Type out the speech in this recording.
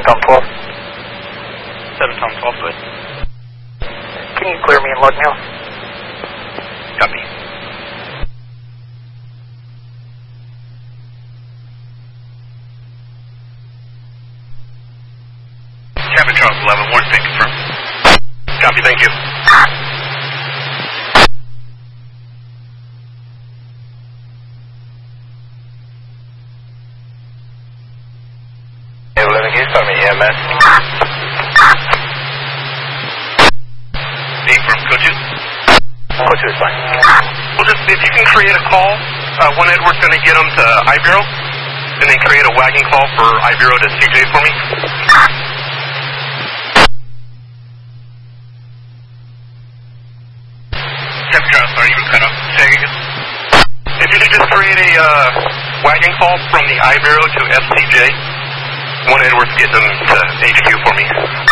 Tom 12. 7 Tom 12, good. Can you clear me and log mail? Copy. Cabin Charles 11, Warren State confirmed. Copy, thank you. EMS. Being from Coaches? Coaches is fine. Well, just if you can create a call, one Edward's going to get them to I-Bureau, and then create a wagon call for I-Bureau to CJ for me. Captain Charles, sorry, you were cut off. Say again. If you could just create a wagon call from the I-Bureau to FCJ, one Edward's getting them to